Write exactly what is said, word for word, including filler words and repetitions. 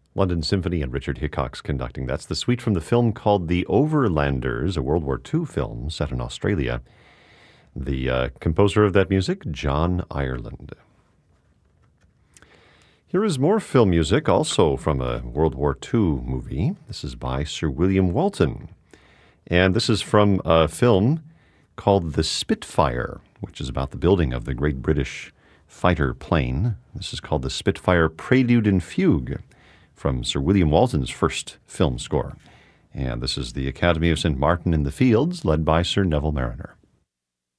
London Symphony and Richard Hickox conducting. That's the suite from the film called The Overlanders, a World War Two film set in Australia. The uh, composer of that music, John Ireland. Here is more film music, also from a World War Two movie. This is by Sir William Walton. And this is from a film called The Spitfire, which is about the building of the great British fighter plane. This is called The Spitfire Prelude and Fugue, from Sir William Walton's first film score. And this is the Academy of Saint Martin in the Fields, led by Sir Neville Mariner.